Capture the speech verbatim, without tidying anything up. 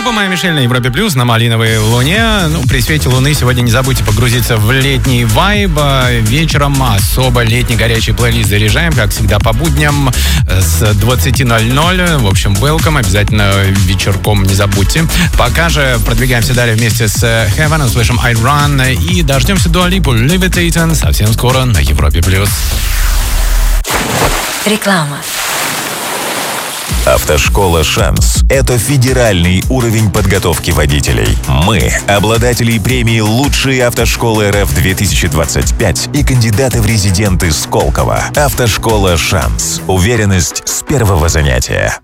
Группа «Моя Мишель» на Европе Плюс, на Малиновой Луне. Ну, при свете Луны сегодня не забудьте погрузиться в летний вайб. Вечером особо летний горячий плейлист заряжаем, как всегда, по будням с двадцати ноль-ноль. В общем, welcome. Обязательно вечерком не забудьте. Пока же продвигаемся далее вместе с Heaven. Услышим I Run и дождемся Дуа Липу Levitating совсем скоро на Европе Плюс. Реклама. Автошкола «Шанс» — это федеральный уровень подготовки водителей. Мы — обладатели премии «Лучшие автошколы РФ-две тысячи двадцать пять» и кандидаты в резиденты Сколково. Автошкола «Шанс». Уверенность с первого занятия.